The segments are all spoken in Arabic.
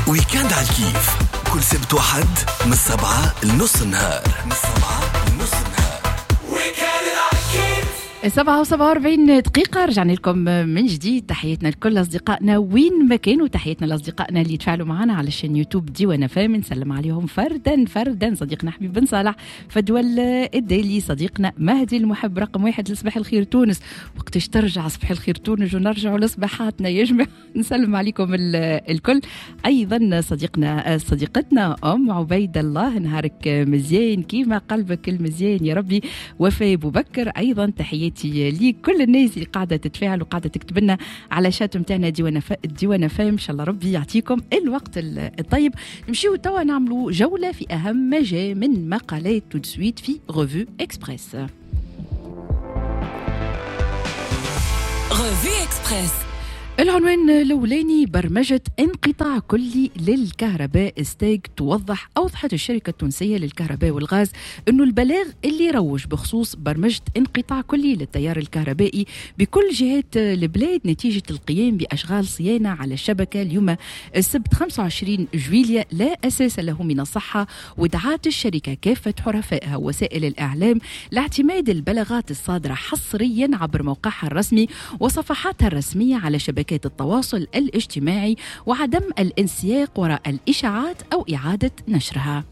ويكاند على الكيف كل سبت وحد من 7 لنص النهار. 47 دقيقة رجعنا لكم من جديد. تحياتنا لكل أصدقائنا وين ما كانوا، تحياتنا لأصدقائنا اللي يتفاعلوا معنا على شان يوتيوب ديوان فام. نسلم عليهم فردا صديقنا حبيب بن صالح فدول الديلي، صديقنا مهدي المحب رقم 1 لصباح الخير تونس. وقتاش ترجع صباح الخير تونس ونرجعوا لصباحاتنا يا جماعة. نسلم عليكم الكل. أيضا صديقتنا أم عبيد الله، نهارك مزيان كيما قلبك المزيان يا ربي. وفاء أبو بكر أيضا تحياتي لكل الناس اللي قاعدة تتفاعل وقاعدة تكتب لنا على شات متاعنا ديوانا فام. إن شاء الله ربي يعطيكم الوقت الطيب. نمشيو توا نعملوا جولة في أهم ما جاء من مقالات تو سويت في ريفو إكسبريس. ريفو إكسبريس. العنوان الأولاني: برمجة انقطاع كلي للكهرباء ستاج توضح. أوضحت الشركة التونسية للكهرباء والغاز أنه البلاغ اللي روج بخصوص برمجة انقطاع كلي للتيار الكهربائي بكل جهات البلاد نتيجة القيام بأشغال صيانة على الشبكة اليوم السبت 25 جويلية لا أساس له من الصحة. ودعت الشركة كافة حرفائها ووسائل الإعلام لاعتماد البلاغات الصادرة حصريا عبر موقعها الرسمي وصفحاتها الرسمية على شبكة التواصل الاجتماعي، وعدم الانسياق وراء الإشاعات أو إعادة نشرها.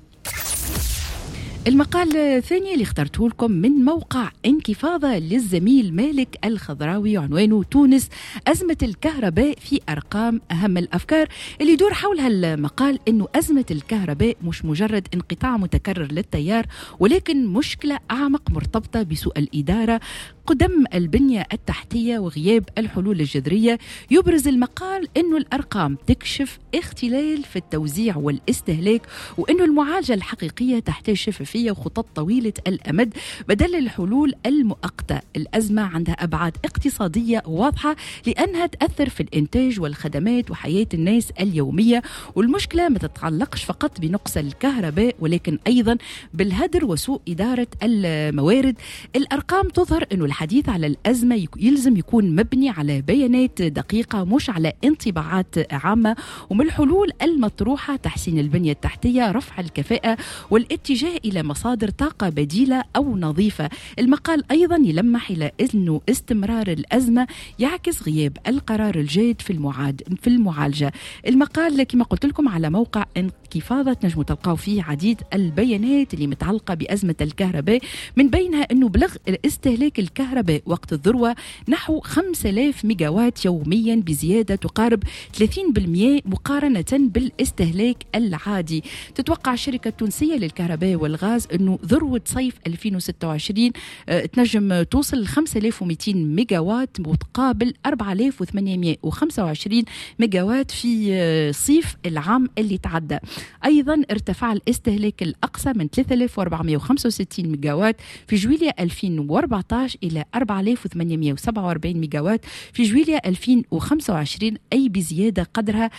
المقال الثاني اللي اخترته لكم من موقع انكفاضة للزميل مالك الخضراوي، عنوانه: تونس أزمة الكهرباء في أرقام. أهم الأفكار اللي يدور حولها المقال أنه أزمة الكهرباء مش مجرد انقطاع متكرر للتيار، ولكن مشكلة أعمق مرتبطة بسوء الإدارة، قدم البنية التحتية وغياب الحلول الجذرية. يبرز المقال أنه الأرقام تكشف اختلال في التوزيع والاستهلاك، وأنه المعالجة الحقيقية تحتاج شفافية وخطط طويلة الأمد بدل الحلول المؤقتة. الأزمة عندها أبعاد اقتصادية واضحة لأنها تأثر في الإنتاج والخدمات وحياة الناس اليومية، والمشكلة ما تتعلقش فقط بنقص الكهرباء ولكن أيضا بالهدر وسوء إدارة الموارد. الأرقام تظهر أنه الحديث على الأزمة يلزم يكون مبني على بيانات دقيقة مش على انطباعات عامة، ومن الحلول المطروحة تحسين البنية التحتية، رفع الكفاءة، والاتجاه إلى مصادر طاقة بديلة أو نظيفة. المقال أيضا يلمح إلى أنه استمرار الأزمة يعكس غياب القرار الجاد في المعالجة. المقال كما قلت لكم على موقع انكفاضة، تنجموا تلقاو فيه عديد البيانات اللي متعلقة بأزمة الكهرباء، من بينها أنه بلغ استهلاك الكهرباء وقت الذروة نحو 5000 ميجاوات يوميا بزيادة تقارب 30% مقارنة بالاستهلاك العادي. تتوقع الشركة التونسية للكهرباء والغاز أنه ذروة صيف 2026 تنجم توصل 5200 ميجاوات مقابل 4825 ميجاوات في صيف العام اللي تعدى. أيضا ارتفع الاستهلاك الأقصى من 3465 ميجاوات في جويلية 2014 إلى 4847 ميجاوات في جويلية 2025، أي بزيادة قدرها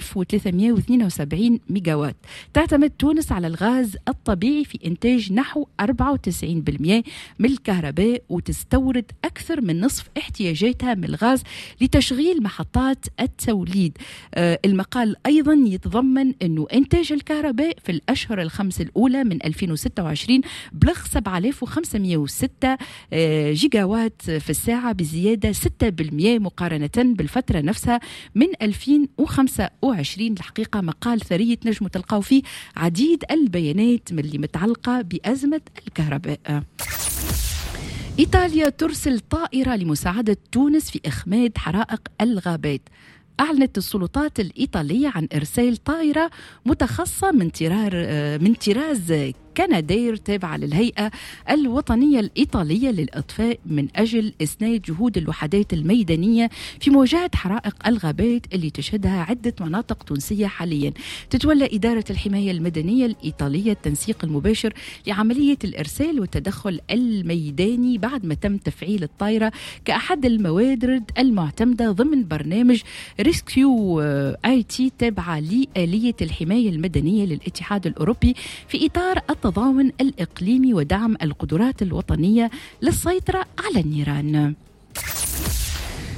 1372 ميجاوات. تعتمد تونس على الغاز الطبيعي في إنتاج نحو 94% من الكهرباء، وتستورد أكثر من نصف احتياجاتها من الغاز لتشغيل محطات التوليد. المقال أيضا يتضمن أنه إنتاج الكهرباء في الأشهر الخمس الأولى من 2026 بلغ 7506 جيجاوات في الساعة بزيادة 6% مقارنة بالفترة نفسها من 2025. الحقيقة مقال ثري تنجموا تلقاو فيه عديد البيانات من اللي متعلقة بأزمة الكهرباء. إيطاليا ترسل طائرة لمساعدة تونس في إخماد حرائق الغابات. أعلنت السلطات الإيطالية عن إرسال طائرة متخصصة من طراز كندير تابعة للهيئة الوطنية الإيطالية للإطفاء من أجل إسناد جهود الوحدات الميدانية في مواجهة حرائق الغابات اللي تشهدها عدة مناطق تونسية حاليا. تتولى إدارة الحماية المدنية الإيطالية التنسيق المباشر لعملية الإرسال والتدخل الميداني بعد ما تم تفعيل الطائرة كأحد الموارد المعتمدة ضمن برنامج ريسكيو IT تابعة لآلية الحماية المدنية للاتحاد الأوروبي في إطار التضامن الإقليمي ودعم القدرات الوطنية للسيطرة على النيران.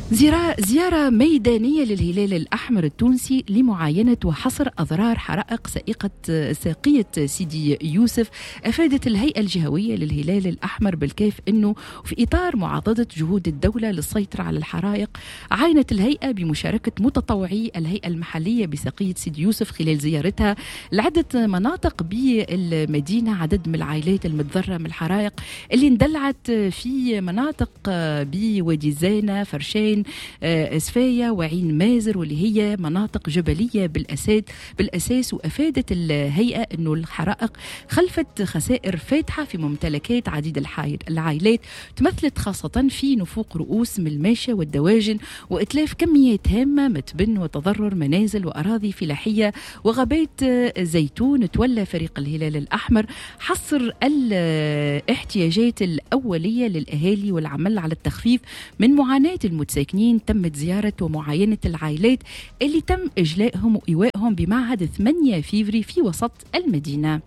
زيارة ميدانية للهلال الأحمر التونسي لمعاينة وحصر أضرار حرائق ساقية سيدي يوسف. أفادت الهيئة الجهوية للهلال الأحمر بالكاف أنه في إطار معاضدة جهود الدولة للسيطرة على الحرائق، عاينت الهيئة بمشاركة متطوعي الهيئة المحلية بساقية سيدي يوسف خلال زيارتها لعدة مناطق بالمدينة عدد من العائلات المتضررة من الحرائق اللي اندلعت في مناطق بوادي زانة، فرشين، اسفايا وعين مازر، واللي هي مناطق جبلية بالأساس. وأفادت الهيئة أنه الحرائق خلفت خسائر فاتحة في ممتلكات عديد العائلات، تمثلت خاصة في نفوق رؤوس من الماشية والدواجن، وإتلاف كميات هامة من تبن وتضرر منازل وأراضي فلاحية وغابات زيتون. تولى فريق الهلال الأحمر حصر الاحتياجات الأولية للأهالي والعمل على التخفيف من معاناة المتساكنين. تمت زيارة ومعاينة العائلات اللي تم إجلائهم وإيوائهم بمعهد 8 فيفري في وسط المدينة.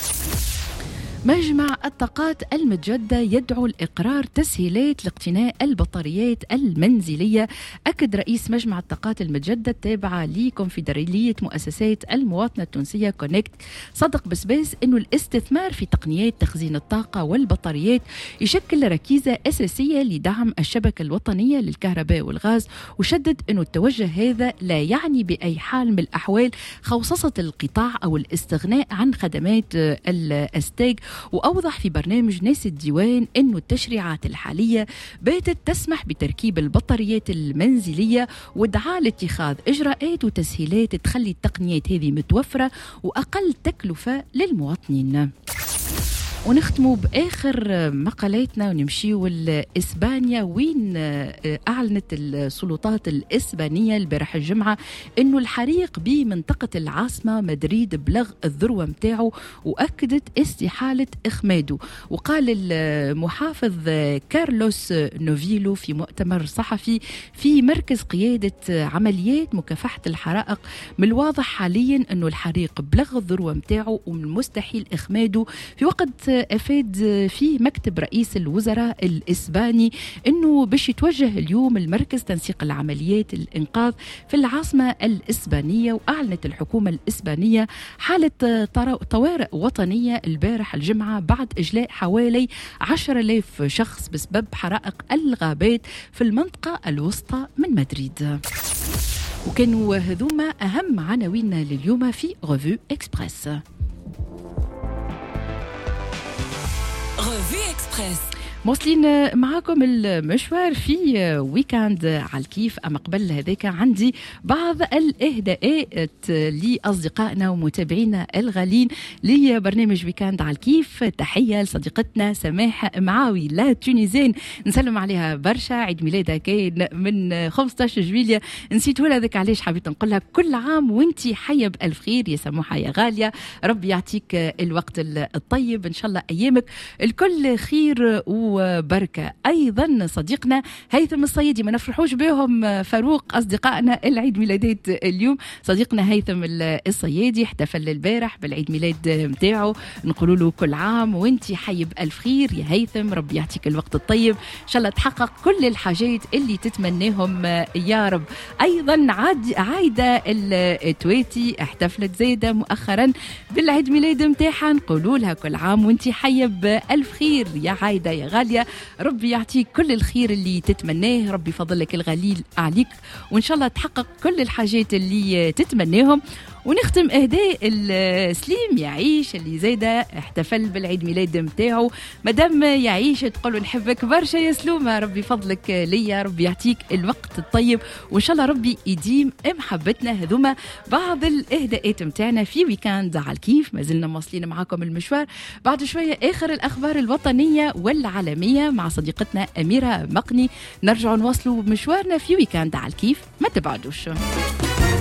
مجمع الطاقات المتجددة يدعو لإقرار تسهيلات لاقتناء البطاريات المنزلية. أكد رئيس مجمع الطاقات المتجددة التابعة لكونفدرالية مؤسسات المواطنة التونسية كونكت صدق بسباس أنه الاستثمار في تقنيات تخزين الطاقة والبطاريات يشكل ركيزة أساسية لدعم الشبكة الوطنية للكهرباء والغاز، وشدد أنه التوجه هذا لا يعني بأي حال من الأحوال خوصصة القطاع أو الاستغناء عن خدمات الأستاج. وأوضح في برنامج ناس الديوان أنه التشريعات الحالية باتت تسمح بتركيب البطاريات المنزلية، ودعا لاتخاذ إجراءات وتسهيلات تخلي التقنيات هذه متوفرة وأقل تكلفة للمواطنين. ونختموا بآخر مقالاتنا ونمشيوا لإسبانيا، وين أعلنت السلطات الإسبانية البارح الجمعة أنه الحريق بمنطقة العاصمة مدريد بلغ الذروة متاعه، وأكدت استحالة إخماده. وقال المحافظ كارلوس نوفيلو في مؤتمر صحفي في مركز قيادة عمليات مكافحة الحرائق من الواضح حاليا أنه الحريق بلغ الذروة متاعه ومن المستحيل إخماده، في وقت أفاد فيه مكتب رئيس الوزراء الإسباني أنه باش يتوجه اليوم المركز تنسيق العمليات الإنقاذ في العاصمة الإسبانية. وأعلنت الحكومة الإسبانية حالة طوارئ وطنية البارح الجمعة بعد إجلاء حوالي 10,000 شخص بسبب حرائق الغابات في المنطقة الوسطى من مدريد. وكانوا هذوما أهم عناوين لليوم في ريفيو إكسبريس. ريفيو إكسبريس موصلين معاكم المشوار في ويكاند على الكيف. أما قبل هذاك عندي بعض الإهداءات لأصدقائنا ومتابعينا الغالين لبرنامج ويكاند على الكيف. تحية لصديقتنا سماح معاوي لا تونيزين، نسلم عليها برشا، عيد ميلادها كاين من 15 جويلية، نسيت ولا ذاك علاش حبيت نقولها كل عام وانتي حية بألف خير يا سموحة يا غالية، ربي يعطيك الوقت الطيب، إن شاء الله أيامك الكل خير وبركة. أيضا صديقنا هيثم الصيادي، ما نفرحوش بهم فاروق أصدقائنا العيد ميلادات اليوم. صديقنا هيثم الصيادي احتفل البارح بالعيد ميلاد متاعه، نقولوا له كل عام وانتي حي بألف خير يا هيثم، ربي يعطيك الوقت الطيب، إن شاء الله تحقق كل الحاجات اللي تتمناهم يا رب. أيضا عايدة التويتي احتفلت زايدة مؤخرا بالعيد ميلاد متاعها، نقولوا لها كل عام وانتي حي بألف خير يا عايدة يا غالية، ربي يعطيك كل الخير اللي تتمناه، ربي فضلك الغليل عليك، وإن شاء الله تحقق كل الحاجات اللي تتمناهم. ونختم اهداء السليم يعيش اللي زايده احتفل بالعيد ميلاد متاعه، مدام يعيش تقول نحبك برشا يا سلومه، ربي فضلك ليا، ربي يعطيك الوقت الطيب، وان شاء الله ربي يديم محبتنا. هذوما بعض الاهداءات متاعنا في ويكاند على الكيف، ما زلنا مواصلين معاكم المشوار. بعد شويه اخر الاخبار الوطنيه والعالميه مع صديقتنا اميره مقني، نرجع نواصلوا مشوارنا في ويكاند على الكيف، ما تبعدوش.